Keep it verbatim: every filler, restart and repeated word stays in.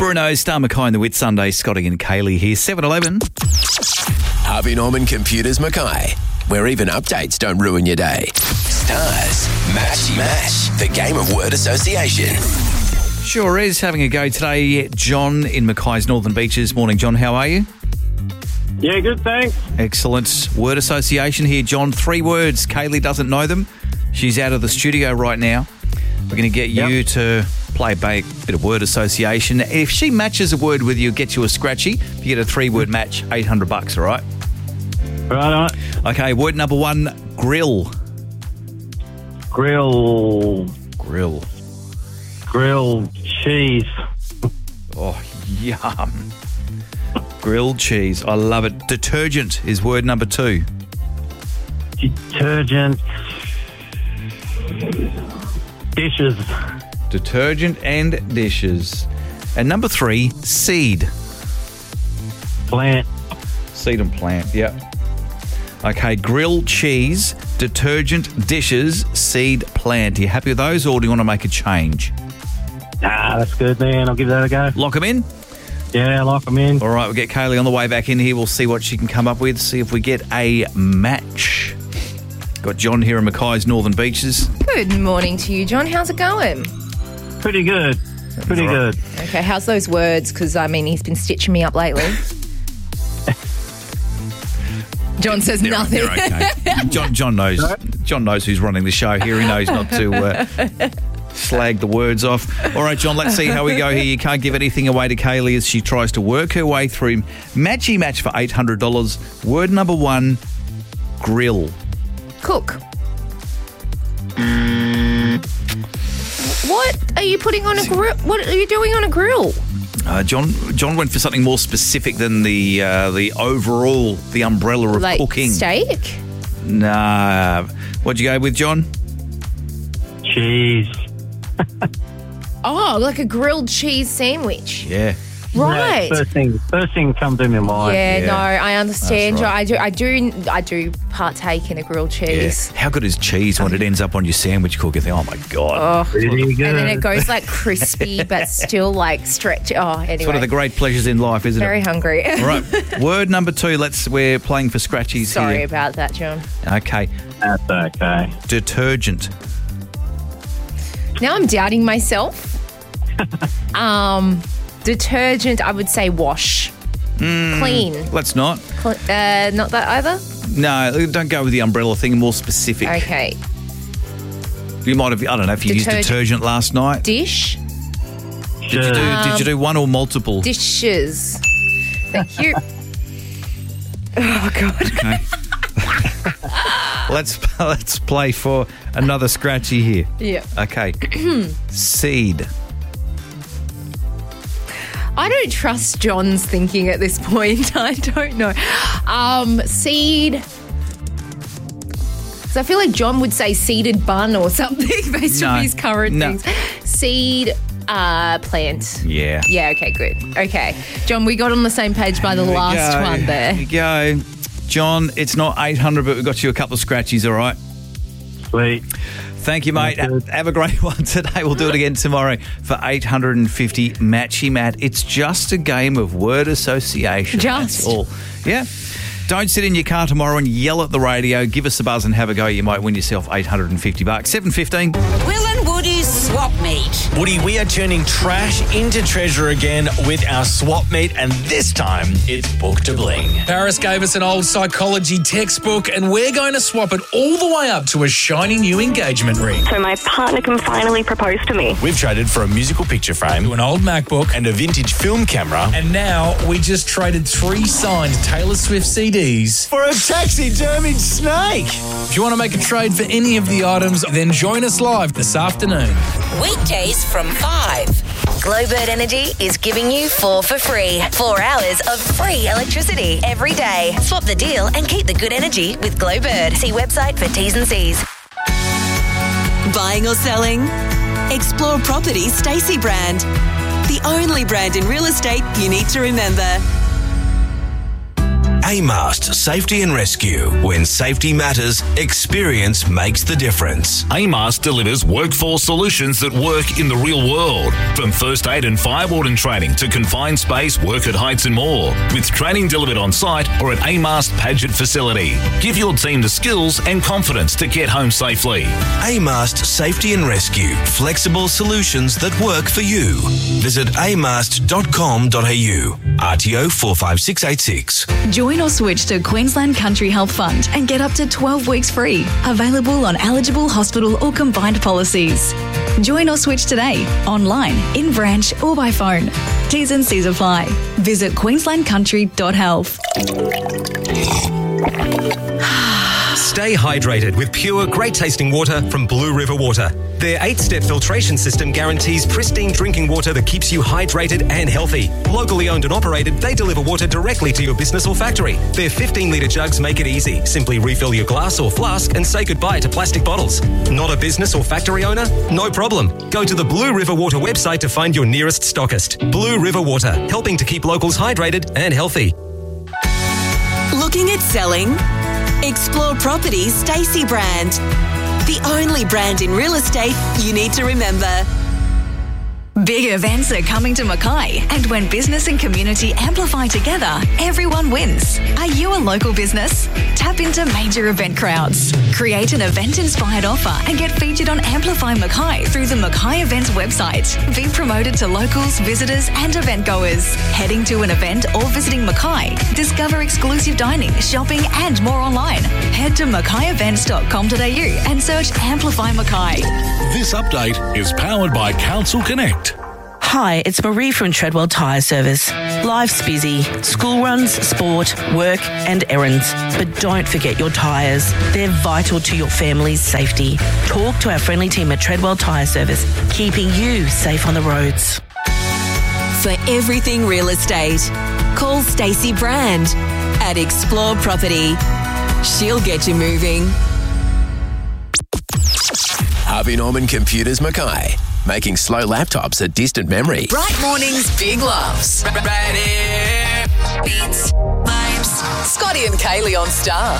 Bruno, Star Mackay and the Whit Sunday, Scotty and Kaylee here, seven eleven. Harvey Norman Computers Mackay, where even updates don't ruin your day. Stars, Matchy Mash, the game of word association. Sure is. Having a go today, John in Mackay's Northern Beaches. Morning, John. How are you? Yeah, good, thanks. Excellent. Word association here, John. Three words. Kaylee doesn't know them. She's out of the studio right now. We're going to get you Yep. to play a bit of word association. If she matches a word with you, get you a scratchy. If you get a three-word match, eight hundred bucks, all right? Right on. Okay, word number one, grill. Grill, Grill. grill, cheese, Oh, yum. Grilled cheese. I love it. Detergent is word number two. detergent, dishes, Detergent and dishes. And number three, seed. plant, Seed and plant, yep. Okay, grilled cheese, detergent, dishes, seed, plant. Are you happy with those, or do you want to make a change? ah, that's good, man. I'll give that a go. Lock them in? Yeah, lock them in. All right, we'll get Kaylee on the way back in here. We'll see what she can come up with, see if we get a match. Got John here in Mackay's Northern Beaches. Good morning to you, John. How's it going? Pretty good, pretty Right. good. Okay, how's those words? Because, I mean, he's been stitching me up lately. John says They're- nothing. they're okay. John, John knows. John knows who's running the show here. He knows not to uh, slag the words off. All right, John, let's see how we go here. You can't give anything away to Kaylee as she tries to work her way through Matchy Match for eight hundred dollars. Word number one, grill. Cook. What are you putting on a grill? What are you doing on a grill? Uh, John John went for something more specific than the uh, the overall, the umbrella of Like cooking. steak? Nah. What'd you go with, John? Cheese. Oh, like a grilled cheese sandwich. Yeah. Right. Yeah, first thing, first thing comes to my mind. Yeah, Yeah. no, I understand. That's right. I do, I do, I do partake in a grilled cheese. Yeah. How good is cheese when it ends up on your sandwich cook? You think, oh my God. Oh, Pretty good. and then it goes like crispy, but still like stretch. Oh, anyway. It's one of the great pleasures in life, isn't Very it? hungry. All right. Word number two. Let's. We're playing for scratchies Sorry here. about that, John. Okay. That's okay. Detergent. Now I'm doubting myself. um, detergent, I would say wash. Hmm. Clean. Let's not. Cle- uh, not that either? No, don't go with the umbrella thing. More specific. Okay. You might have. I don't know if you used Detergent. detergent last night. Dish. Did you do? Um, did you do one or multiple? Dishes. Thank you. Oh, God. Okay. let's let's play for another scratchy here. Yeah. Okay. Seed. I don't trust John's thinking at this point. I don't know. Um, seed. So I feel like John would say seeded bun or something based No. on his current No. things. Seed uh, plant. Yeah. Yeah, okay, good. Okay. John, we got on the same page by the Here we last go. one there. Here we go. John, it's not eight hundred, but we've got you a couple of scratchies, all right? Sweet. Thank you, mate. Sounds good. Have a great one today. We'll do it again tomorrow for eight hundred fifty Matchy Mat. It's just a game of word association. Just. That's all. Yeah. Don't sit in your car tomorrow and yell at the radio. Give us a buzz and have a go. You might win yourself eight hundred fifty bucks. seven fifteen. Will and Woody's Swap Meet. Woody, we are turning trash into treasure again with our swap meet, and this time it's book to bling. Paris gave us an old psychology textbook, and we're going to swap it all the way up to a shiny new engagement ring. So my partner can finally propose to me. We've traded for a musical picture frame To an old MacBook, and a vintage film camera and now we just traded three signed Taylor Swift C Ds. for a taxidermied snake. If you want to make a trade for any of the items, then join us live this afternoon. Weekdays from five. Glowbird Energy is giving you four for free. Four hours of free electricity every day. Swap the deal and keep the good energy with Glowbird. See website for T's and C's. Buying or selling? Explore Property Stacey brand. The only brand in real estate you need to remember. A-Mast Safety and Rescue. When safety matters, experience makes the difference. A-Mast delivers workforce solutions that work in the real world. From first aid and fire warden training to confined space, work at heights and more. With training delivered on site or at A-Mast Paget facility. Give your team the skills and confidence to get home safely. A-Mast Safety and Rescue. Flexible solutions that work for you. Visit a mast dot com dot a u. R T O four five six eight six. Join or switch to Queensland Country Health Fund and get up to twelve weeks free. Available on eligible hospital or combined policies. Join or switch today, online, in branch or by phone. T's and C's apply. Visit queensland country dot health. Stay hydrated with pure, great-tasting water from Blue River Water. Their eight-step filtration system guarantees pristine drinking water that keeps you hydrated and healthy. Locally owned and operated, they deliver water directly to your business or factory. Their fifteen-litre jugs make it easy. Simply refill your glass or flask and say goodbye to plastic bottles. Not a business or factory owner? No problem. Go to the Blue River Water website to find your nearest stockist. Blue River Water, helping to keep locals hydrated and healthy. Looking at selling? Explore Properties Stacey brand. The only brand in real estate you need to remember. Big events are coming to Mackay, and when business and community amplify together, everyone wins. Are you a local business? Tap into major event crowds. Create an event-inspired offer and get featured on Amplify Mackay through the Mackay Events website. Be promoted to locals, visitors and event goers. Heading to an event or visiting Mackay, discover exclusive dining, shopping and more online. Head to mackay events dot com dot a u and search Amplify Mackay. This update is powered by Council Connect. Hi, it's Marie from Treadwell Tyre Service. Life's busy. School runs, sport, work and errands. But don't forget your tyres. They're vital to your family's safety. Talk to our friendly team at Treadwell Tyre Service, keeping you safe on the roads. For everything real estate, call Stacey Brand at Explore Property. She'll get you moving. Harvey Norman Computers Mackay. Making slow laptops a distant memory. Bright mornings, big loves. Right here. Beats, vibes. Scotty and Kaylee on Star.